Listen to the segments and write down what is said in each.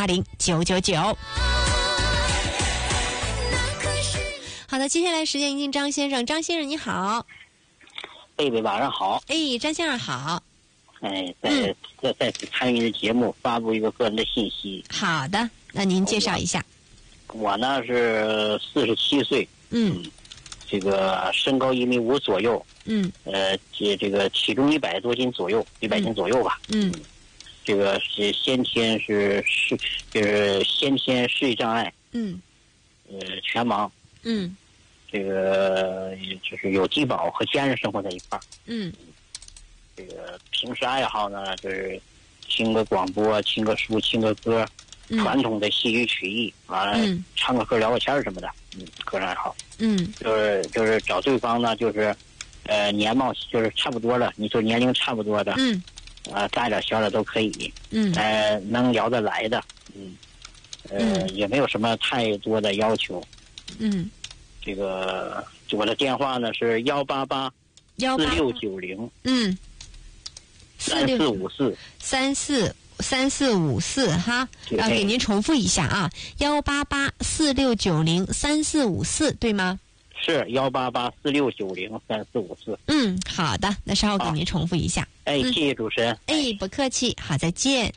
080-999。好的，接下来时间已经张先生，张先生你好。 贝贝晚上好。 张先生好。 再次参与的节目，发布一个个人的信息。 好的，那您介绍一下。 我呢是47岁，这个身高1.5米左右，这个体重100多斤左右，100斤左右吧，这个是先天就是先天视力障碍，全盲，这个就是有低保和家人生活在一块儿，这个平时爱好呢就是听个广播、听个书、听个歌，传统的戏曲曲艺，完了唱个歌、聊个天什么的，个人爱好，就是找对方呢，就是年貌就是差不多了，你说年龄差不多的，大点小点都可以，能聊得来的，也没有什么太多的要求，这个我的电话呢是188-4690，3454 哈，要给您重复一下啊，188-4690-3454，对吗？ 是188-4690-3454。 好的，那稍后给您重复一下。 谢谢主持人。 不客气，好，再见。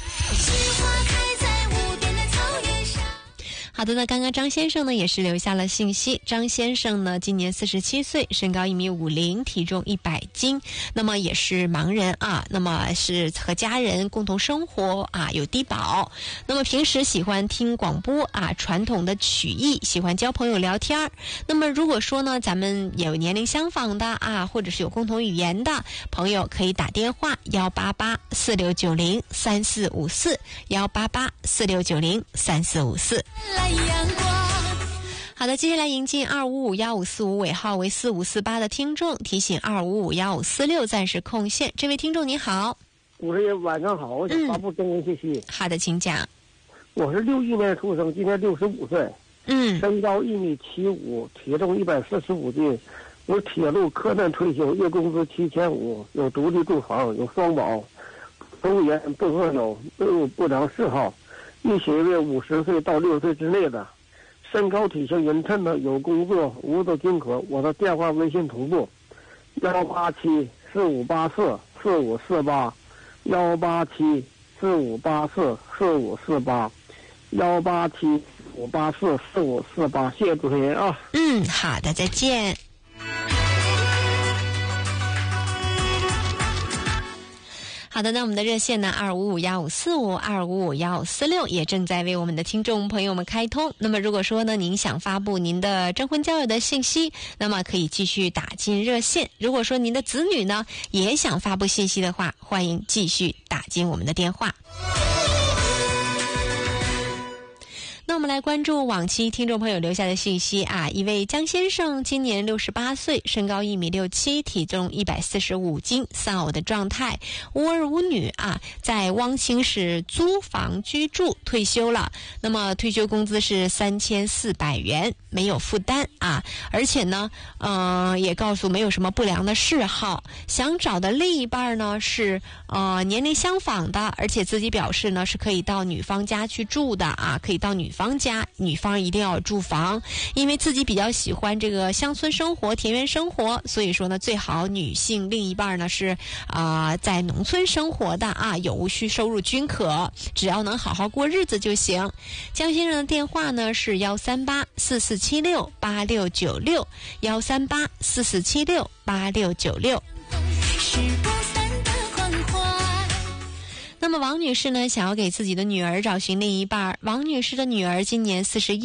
好的，那刚刚张先生呢也是留下了信息。张先生呢今年47岁，身高1.50米，体重100斤，那么也是盲人啊，那么是和家人共同生活啊，有低保。那么平时喜欢听广播啊，传统的曲艺，喜欢交朋友聊天。那么如果说呢咱们有年龄相仿的啊，或者是有共同语言的朋友，可以打电话188-4690-3454 188-4690-3454。好的，接下来迎进255-1545尾号为4548的听众，提醒255-1546暂时空线。这位听众你好。 主持人晚上好，我想发布征文信息。 好的，请讲。 我是61年出生，今年65岁，身高1.75米，体重145斤，有铁路科段退休，月工资7500，有独立住房，有双保，抽烟不喝酒，没有不良嗜好，一学位50岁到60岁之内的，身高体型匀称的，有工作，无都均可。我的电话微信同步187-4584-4548 187-4584-4548 187-4584-4548。谢谢主持人啊。 好的，再见。好的，那我们的热线呢255-1545 255-1546也正在为我们的听众朋友们开通。那么如果说呢您想发布您的征婚交友的信息，那么可以继续打进热线。如果说您的子女呢也想发布信息的话，欢迎继续打进我们的电话。那我们来关注往期听众朋友留下的信息啊，一位江先生今年68岁，身高1.67米，体重145斤，丧偶的状态，无儿无女啊，在汪清市租房居住，退休了。那么退休工资是3400元，没有负担啊，而且呢也告诉没有什么不良的嗜好，想找的另一半呢是年龄相仿的，而且自己表示呢是可以到女方家去住的啊，可以到女方家，女方一定要有住房，因为自己比较喜欢这个乡村生活、田园生活，所以说呢最好女性另一半呢是在农村生活的啊，有无需收入均可，只要能好好过日子就行。江先生的电话呢是138-4476-8696 138-4476-8696。那么王女士呢想要给自己的女儿找寻另一半。王女士的女儿今年41